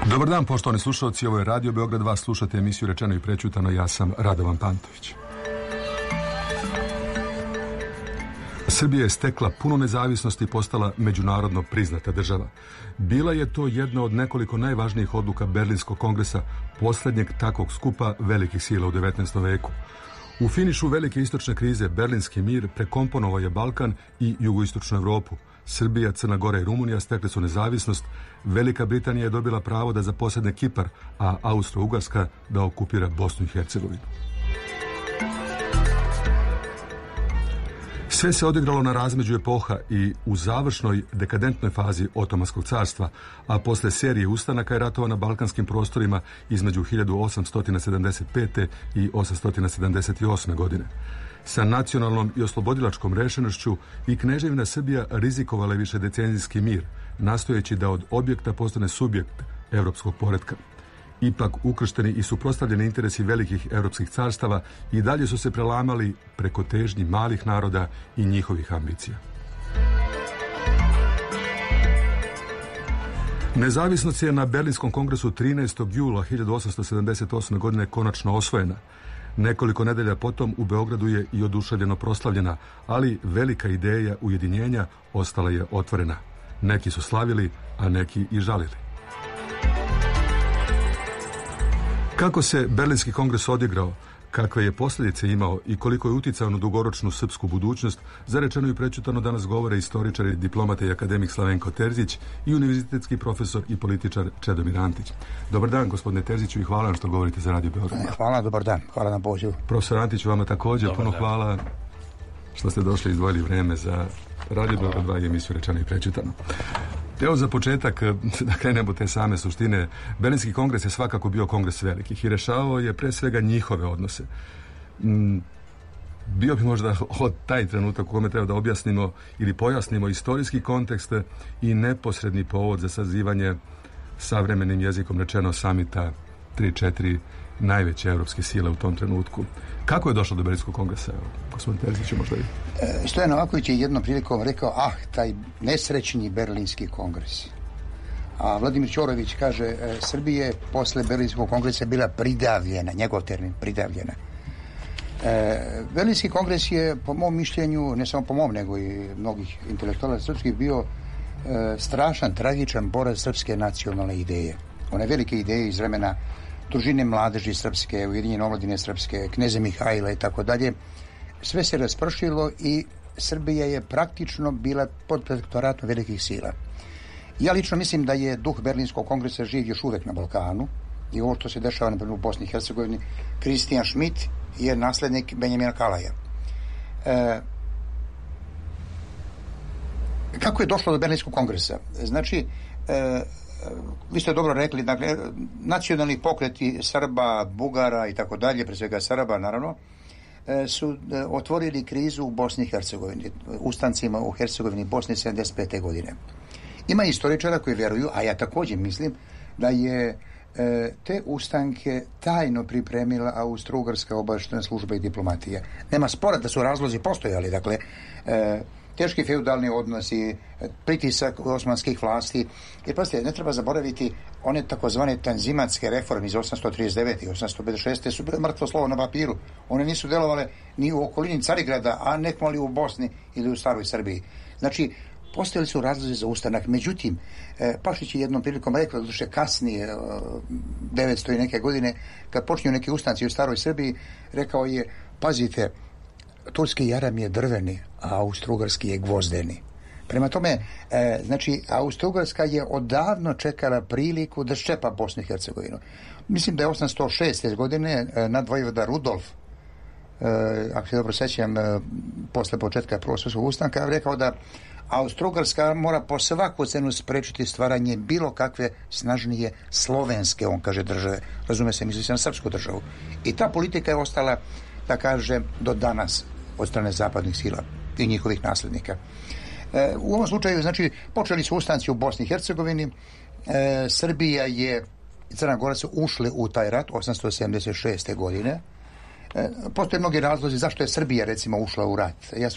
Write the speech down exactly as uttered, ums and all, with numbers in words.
Dobar dan, poštovani slušalci, ovo je Radio Beograd dva, slušate emisiju Rečeno i prećutano, ja sam Radovan Pantović. Srbija je stekla puno nezavisnosti i postala međunarodno priznata država. Bila je to jedna od nekoliko najvažnijih odluka Berlinskog kongresa, posljednjeg takvog skupa velikih sila u devetnaestom veku. U finišu velike istočne krize Berlinski mir prekomponovao je Balkan i jugoistočnu Evropu. Srbija, Crna Gora i Rumunija stekli su nezavisnost, Velika Britanija je dobila pravo da zaposedne Kipar, a Austro-Ugarska da okupira Bosnu i Hercegovinu. Sve se odigralo na razmeđu epoha i u završnoj dekadentnoj fazi Otomanskog carstva, a posle serije ustanaka i ratova na balkanskim prostorima između hiljadu osamsto sedamdeset pete i osamsto sedamdeset osme. godine. Sa nacionalnom i oslobodilačkom rešenošću i Kneževina Srbija rizikovala je višedecenijski mir, nastojeći da od objekta postane subjekt evropskog poretka. Ipak ukršteni i suprotstavljeni interesi velikih evropskih carstava i dalje su se prelamali preko težnji malih naroda i njihovih ambicija. Nezavisnost je na Berlinskom kongresu trinaestog jula hiljadu osamsto sedamdeset osme. godine konačno osvojena. Nekoliko nedelja potom u Beogradu je i oduševljeno proslavljena, ali velika ideja ujedinjenja ostala je otvorena. Neki su slavili, a neki i žalili. Kako se Berlinski kongres odigrao, kakve je posljedice imao i koliko je uticao na dugoročnu srpsku budućnost, za Rečeno i prećutano danas govore istoričari, diplomata i akademik Slavenko Terzić i univerzitetski profesor i političar Čedomir Antić. Dobar dan, gospodine Terziću, i hvala vam što govorite za Radio Beograd. Hvala, dobar dan. Hvala na pozivu. Profesor Antić, vama također dobar puno dan. Hvala što ste došli i izdvojili vreme za Radio Beograd dva i emisiju Rečeno i prećutano. Evo za početak, da krenemo te same suštine, Berlinski kongres je svakako bio kongres velikih i rešavao je pre svega njihove odnose. Bio bi možda od taj trenutak u kome treba da objasnimo ili pojasnimo istorijski kontekst i neposredni povod za sazivanje, savremenim jezikom rečeno, samita tri četiri najveće evropske sile u tom trenutku. Kako je došlo do Berlinskog kongresa? Evo, gospodin Terzić, možda i... E, Stojan Novaković je jednom prilikom rekao, ah, taj nesrećni Berlinski kongres. A Vladimir Ćorović kaže, e, Srbije posle Berlinskog kongresa bila pridavljena, njegov termin, pridavljena. E, Berlinski kongres je, po mom mišljenju, ne samo po mom, nego i mnogih intelektualaca srpskih, bio e, strašan, tragičan borac srpske nacionalne ideje. One velike ideje iz vremena Družine mladeži srpske, Ujedinjene omladine srpske, kneze Mihajla i tako dalje, sve se raspršilo i Srbija je praktično bila pod protektoratom velikih sila. Ja lično mislim da je duh Berlinskog kongresa živ još uvek na Balkanu i ovo što se dešava na primjer u Bosni i Hercegovini. Kristijan Šmit je naslednik Benjamina Kalaja. E, kako je došlo do Berlinskog kongresa? Znači, e, vi ste dobro rekli, dakle, nacionalni pokreti Srba, Bugara i tako dalje, pre svega Srba, naravno, su otvorili krizu u Bosni i Hercegovini, ustancima u Hercegovini Bosne sedamdeset pete. godine. Ima istoričara koji vjeruju, a ja također mislim, da je e, te ustanke tajno pripremila Austro-Ugarska obavještajna služba i diplomatija. Nema spora da su razlozi postojali, dakle, e, teški feudalni odnosi, pritisak osmanskih vlasti. Jer pazite, ne treba zaboraviti one takozvane tanzimatske reforme iz osamsto trideset devete i osamsto pedeset šeste su bile mrtvo slovo na papiru. One nisu delovale ni u okolini Carigrada, a nekmali u Bosni ili u staroj Srbiji. Znači, postojali su razlozi za ustanak. Međutim, Pašić je jednom prilikom rekao, doduše kasnije, devetsto i neke godine, kad počinju neki ustanci u staroj Srbiji, rekao je, pazite, turski jaram je drveni, a austrougarski je gvozdeni. Prema tome, e, znači, Austro-Ugarska je odavno čekala priliku da ščepa Bosnu i Hercegovinu. Mislim da je osamsto šeste. godine e, nadvojvoda Rudolf, e, ako se dobro sećam, e, posle početka Prvog svjetskog ustanka, rekao da Austro-Ugarska mora po svaku cenu sprečiti stvaranje bilo kakve snažnije slovenske, on kaže, države. Razume se, misli se na srpsku državu. I ta politika je ostala, da kaže, do danas od strane zapadnih sila i njihovih naslednika. E, u ovom slučaju, znači, počeli su ustanci u Bosni i Hercegovini, e, Srbija je i Crna Gora su ušli u taj rat osamsto sedamdeset šeste. godine. E, postoje mnogi razlozi zašto je Srbija, recimo, ušla u rat. Ja